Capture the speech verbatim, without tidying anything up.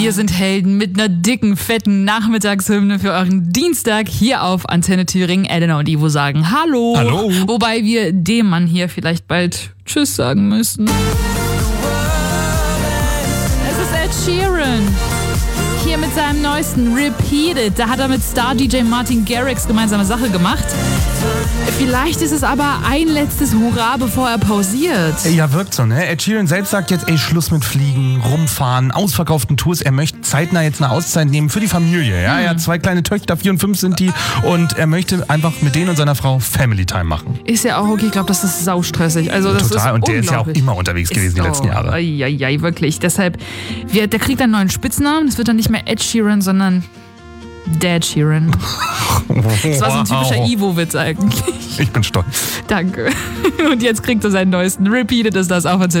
Wir sind Helden mit einer dicken, fetten Nachmittagshymne für euren Dienstag hier auf Antenne Thüringen. Elena und Ivo sagen Hallo. Hallo. Wobei wir dem Mann hier vielleicht bald Tschüss sagen müssen. Es ist Ed Sheeran. Hier mit seinem neuesten Repeated. Da hat er mit Star-D J Martin Garrix gemeinsame Sache gemacht. Vielleicht ist es aber ein letztes Hurra, bevor er pausiert. Ja, wirkt so, ne? Ed Sheeran selbst sagt jetzt, ey, Schluss mit Fliegen, rumfahren, ausverkauften Tours. Er möchte zeitnah jetzt eine Auszeit nehmen für die Familie, ja? Mhm. Er hat zwei kleine Töchter, vier und fünf sind die. Und er möchte einfach mit denen und seiner Frau Family Time machen. Ist ja auch okay, ich glaube, das ist saustressig. Also, das Total, ist und der ist ja auch immer unterwegs gewesen ist die letzten oh, Jahre. Ja, ja, wirklich. Deshalb, wir, der kriegt einen neuen Spitznamen. Das wird dann nicht mehr Ed Sheeran, sondern Dad Sheeran. Das war so ein typischer Ivo-Witz eigentlich. Ich bin stolz. Danke. Und jetzt kriegt er seinen neuesten Repeated, ist das auch